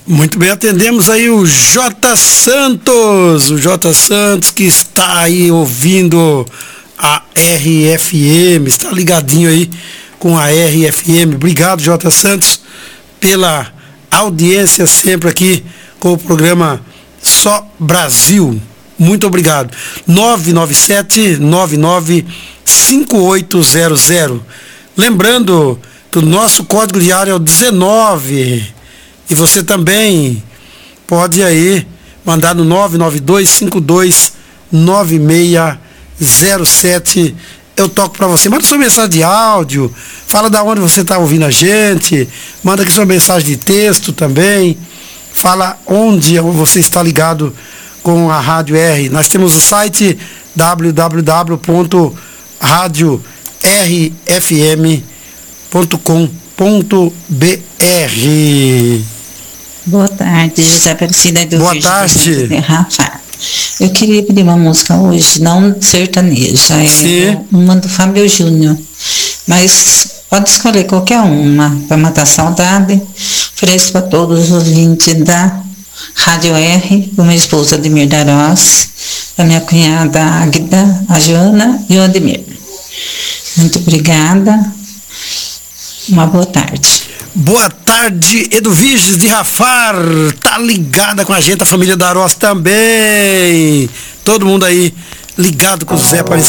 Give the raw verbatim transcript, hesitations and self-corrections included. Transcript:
Muito bem, atendemos aí o J. Santos, o J. Santos que está aí ouvindo a R F M, está ligadinho aí com a R F M. Obrigado, J. Santos, pela audiência sempre aqui com o programa Só Brasil. Muito obrigado. nove nove sete, nove nove cinco oito zero zero. Lembrando que o nosso código de área é o dezenove. E você também pode aí mandar no nove nove dois cinco dois nove seis zero sete. Eu toco para você. Manda sua mensagem de áudio. Fala da onde você está ouvindo a gente. Manda aqui sua mensagem de texto também. Fala onde você está ligado com a Rádio R. Nós temos o site w w w ponto rádio r f m ponto com ponto b r. Boa tarde, José Aparecida do Boa tarde. Rafa. Eu queria pedir uma música hoje, não sertaneja, é Sim. uma do Fábio Júnior, mas pode escolher qualquer uma para matar saudade. Ofereço para todos os ouvintes da Rádio R, para minha esposa Ademir Darós, para minha cunhada Águida, a Joana e o Ademir. Muito obrigada. Uma boa tarde. Boa tarde, Eduviges de Rafar, tá ligada com a gente, a família Darós também. Todo mundo aí ligado com o Zé Aparecido.